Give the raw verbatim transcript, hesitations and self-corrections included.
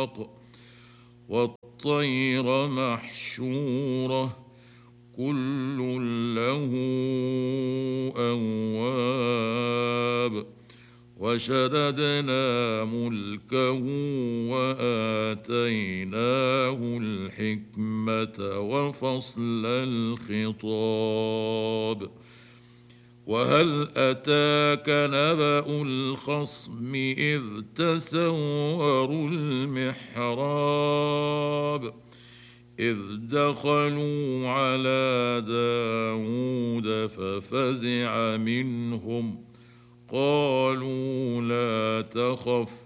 خلق والطير محشورة كل له أواب وشددنا ملكه وآتيناه الحكمة وفصل الخطاب وهل أتاك نبأ الخصم إذ تسوروا المحراب إذ دخلوا على داود ففزع منهم قالوا لا تخف